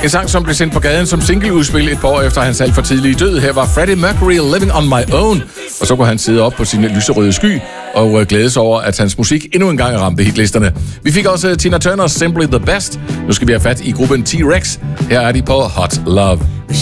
En sang, som blev sendt på gaden som singleudspil et par år efter hans alt for tidlige død. Her var Freddie Mercury, Living on My Own. Og så kunne han sidde op på sin lyserøde sky og glæde sig over, at hans musik endnu en gang ramte hitlisterne. Vi fik også Tina Turner, Simply the Best. Nu skal vi have fat i gruppen T-Rex. Her er de på Hot Love.